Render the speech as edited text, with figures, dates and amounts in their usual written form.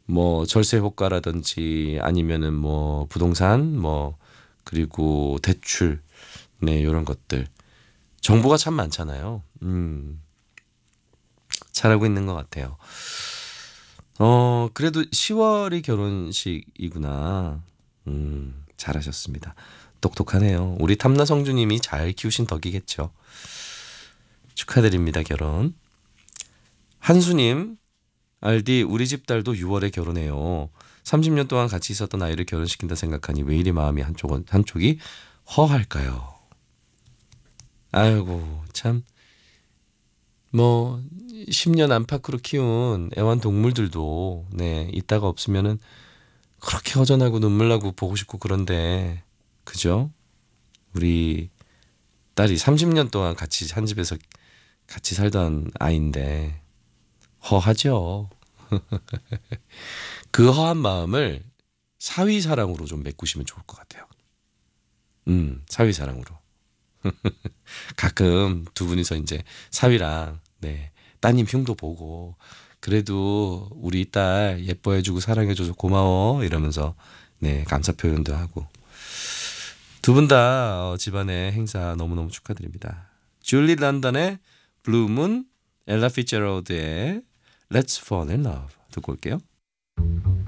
뭐 절세 효과라든지 아니면은 뭐 부동산 뭐 그리고 대출 네 이런 것들 정보가 참 많잖아요. 잘하고 있는 것 같아요. 그래도 10월이 결혼식이구나. 잘하셨습니다. 똑똑하네요. 우리 탐나성주님이 잘 키우신 덕이겠죠. 축하드립니다, 결혼. 한수님, 알디, 우리 집 딸도 6월에 결혼해요. 30년 동안 같이 있었던 아이를 결혼시킨다 생각하니 왜 이리 마음이 한쪽이 허할까요? 아이고, 참, 뭐, 10년 안팎으로 키운 애완동물들도, 네, 있다가 없으면은 그렇게 허전하고 눈물 나고 보고 싶고 그런데, 그죠? 우리 딸이 30년 동안 같이 한 집에서 같이 살던 아이인데, 허하죠. 그 허한 마음을 사위사랑으로 좀 메꾸시면 좋을 것 같아요. 사위사랑으로. 가끔 두 분이서 이제 사위랑, 네, 따님 흉도 보고, 그래도 우리 딸 예뻐해주고 사랑해줘서 고마워. 이러면서, 네, 감사 표현도 하고. 두 분 다 집안의 행사 너무너무 축하드립니다. 줄리 란던의 블루문, 엘라 피츠제럴드의 Let's Fall in Love 듣고 올게요.